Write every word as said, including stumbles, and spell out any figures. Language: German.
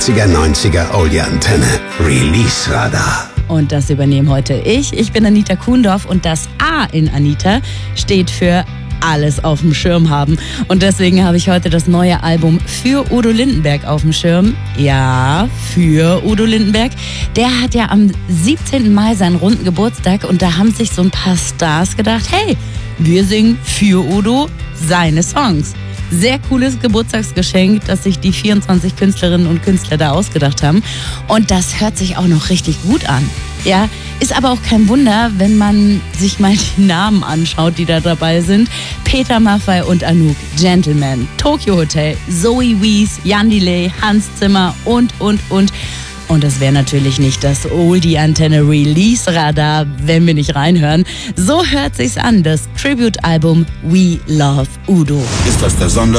achtziger, neunziger Oldie Antenne Release Radar. Und das übernehme heute ich. Ich bin Anita Kuhndorf und das A in Anita steht für alles auf dem Schirm haben. Und deswegen habe ich heute das neue Album für Udo Lindenberg auf dem Schirm. Ja, für Udo Lindenberg. Der hat ja am siebzehnten Mai seinen runden Geburtstag und da haben sich so ein paar Stars gedacht, hey, wir singen für Udo seine Songs. Sehr cooles Geburtstagsgeschenk, das sich die vierundzwanzig Künstlerinnen und Künstler da ausgedacht haben. Und das hört sich auch noch richtig gut an. Ja, ist aber auch kein Wunder, wenn man sich mal die Namen anschaut, die da dabei sind. Peter Maffay und Anouk, Gentleman, Tokyo Hotel, Zoe Wies, Jan Delay, Hans Zimmer und, und, und. Und das wäre natürlich nicht das Oldie-Antenne Release-Radar, wenn wir nicht reinhören. So hört sich's an, das Tribute-Album We Love Udo. Ist das der Sonder